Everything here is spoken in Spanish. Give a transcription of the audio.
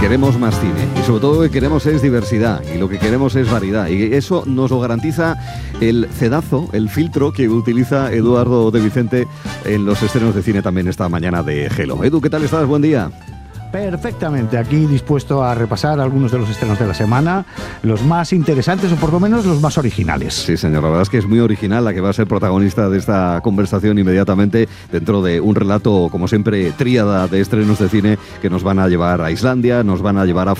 Queremos más cine y sobre todo lo que queremos es diversidad y lo que queremos es variedad, y eso nos lo garantiza el cedazo, el filtro que utiliza Eduardo de Vicente en los estrenos de cine también esta mañana de Hello. Edu, ¿qué tal estás? Buen día. Perfectamente, aquí dispuesto a repasar algunos de los estrenos de la semana, los más interesantes o por lo menos los más originales. Sí, señor, la verdad es que es muy original la que va a ser protagonista de esta conversación inmediatamente dentro de un relato, como siempre, tríada de estrenos de cine que nos van a llevar a Islandia, nos van a llevar a